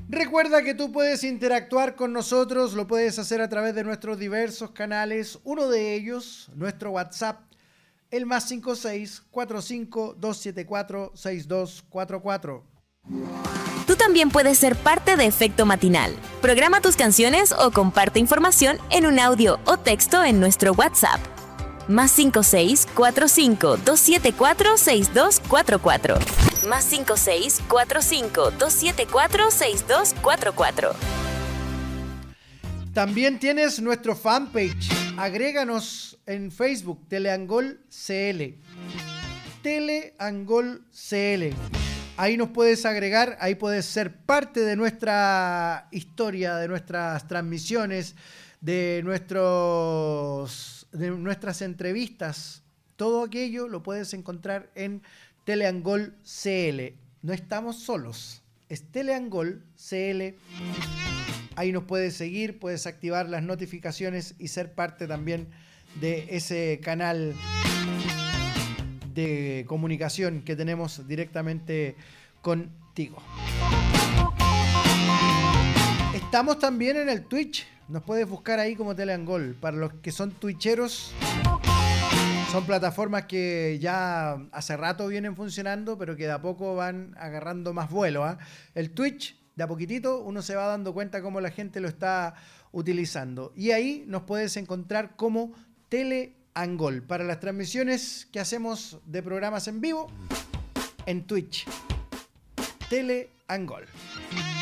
Recuerda que tú puedes interactuar con nosotros, lo puedes hacer a través de nuestros diversos canales. Uno de ellos, nuestro WhatsApp, el +56 45 274 6244. Tú también puedes ser parte de Efecto Matinal. Programa tus canciones o comparte información en un audio o texto en nuestro WhatsApp. +56 45 274 6244. +56 45 274 6244. También tienes nuestro fanpage. Agréganos en Facebook, Teleangol CL. Teleangol CL. Ahí nos puedes agregar, ahí puedes ser parte de nuestra historia, de nuestras transmisiones, de nuestras entrevistas. Todo aquello lo puedes encontrar en Teleangol CL. No estamos solos, es Teleangol CL. Ahí nos puedes seguir, puedes activar las notificaciones y ser parte también de ese canal de comunicación que tenemos directamente contigo. Estamos también en el Twitch. Nos puedes buscar ahí como Teleangol. Para los que son twitcheros, son plataformas que ya hace rato vienen funcionando, pero que de a poco van agarrando más vuelo, ¿eh? El Twitch, de a poquitito, uno se va dando cuenta cómo la gente lo está utilizando. Y ahí nos puedes encontrar como Teleangol para las transmisiones que hacemos de programas en vivo en Twitch. Teleangol.